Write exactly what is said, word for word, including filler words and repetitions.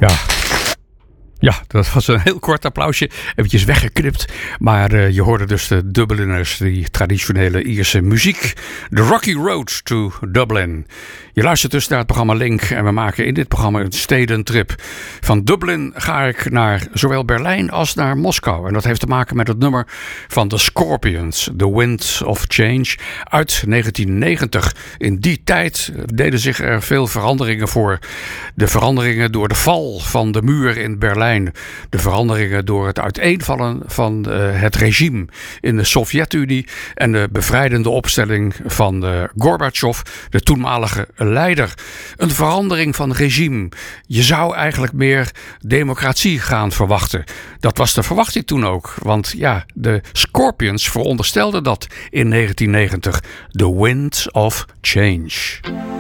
Ja. Ja, dat was een heel kort applausje. Eventjes weggeknipt. Maar uh, je hoorde dus de Dubliners, die traditionele Ierse muziek. The Rocky Road to Dublin. Je luistert dus naar het programma Link. En we maken in dit programma een stedentrip. Van Dublin ga ik naar zowel Berlijn als naar Moskou. En dat heeft te maken met het nummer van The Scorpions. The Wind of Change uit negentien negentig. In die tijd deden zich er veel veranderingen voor. De veranderingen door de val van de muur in Berlijn. De veranderingen door het uiteenvallen van uh, het regime in de Sovjet-Unie en de bevrijdende opstelling van uh, Gorbachev, de toenmalige leider. Een verandering van regime. Je zou eigenlijk meer democratie gaan verwachten. Dat was de verwachting toen ook, want ja, de Scorpions veronderstelden dat in negentien negentig. The Wind of Change.